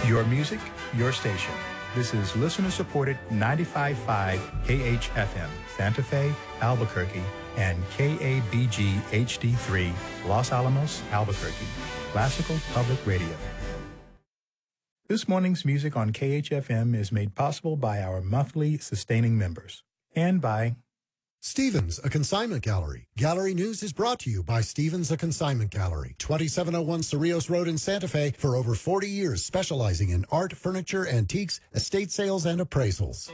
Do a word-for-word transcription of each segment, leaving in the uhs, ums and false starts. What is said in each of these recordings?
Your music, your station. This is listener-supported ninety-five point five K H F M, Santa Fe, Albuquerque, and K A B G H D three, Los Alamos, Albuquerque. Classical Public Radio. This morning's music on K H F M is made possible by our monthly sustaining members and by Stevens, a consignment gallery. Gallery News is brought to you by Stevens, a consignment gallery. twenty-seven oh one Cerrillos Road in Santa Fe for over forty years, specializing in art, furniture, antiques, estate sales, and appraisals.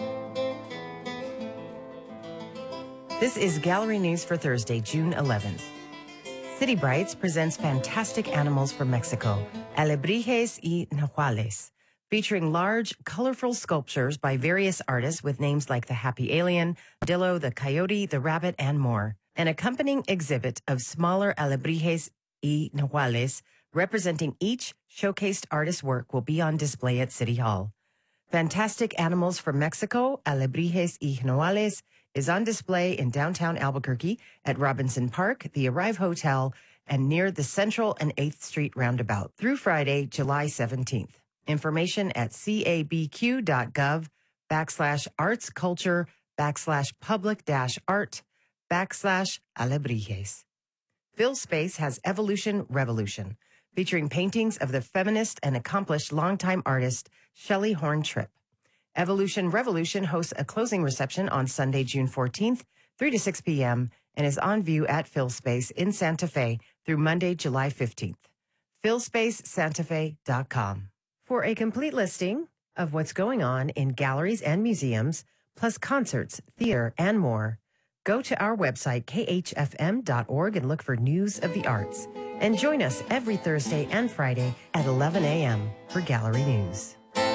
This is Gallery News for Thursday, June eleventh. City Brights presents Fantastic Animals from Mexico, Alebrijes y Nahuales, featuring large, colorful sculptures by various artists with names like the Happy Alien, Dillo, the Coyote, the Rabbit, and more. An accompanying exhibit of smaller Alebrijes y Nahuales representing each showcased artist's work will be on display at City Hall. Fantastic Animals from Mexico, Alebrijes y Nahuales, is on display in downtown Albuquerque at Robinson Park, the Arrive Hotel, and near the Central and eighth Street roundabout through Friday, July seventeenth. Information at cabq.gov backslash arts culture backslash public dash art backslash Alebrijes. Phil Space has Evolution Revolution, featuring paintings of the feminist and accomplished longtime artist Shelley Horn Tripp. Evolution Revolution hosts a closing reception on Sunday, June fourteenth, three to six p.m., and is on view at Phil Space in Santa Fe through Monday, July fifteenth. phil space santa fe dot com. For a complete listing of what's going on in galleries and museums, plus concerts, theater, and more, go to our website, k h f m dot org, and look for News of the Arts. And join us every Thursday and Friday at eleven a.m. for Gallery News.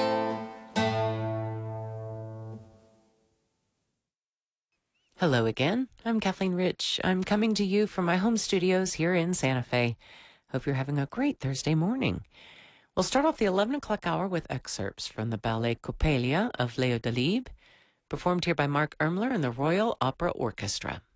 Hello again. I'm Kathleen Rich. I'm coming to you from my home studios here in Santa Fe. Hope you're having a great Thursday morning. We'll start off the eleven o'clock hour with excerpts from the ballet Coppelia of Leo Delibes, performed here by Mark Ermler and the Royal Opera Orchestra.